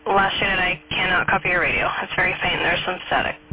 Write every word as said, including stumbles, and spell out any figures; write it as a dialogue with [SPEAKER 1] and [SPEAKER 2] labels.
[SPEAKER 1] Last unit, I cannot copy your radio. It's very faint. There's some static.